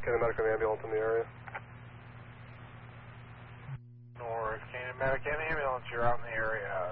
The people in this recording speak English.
Canyon Medical Ambulance in the area. North Canyon Medical Ambulance, you're out in the area.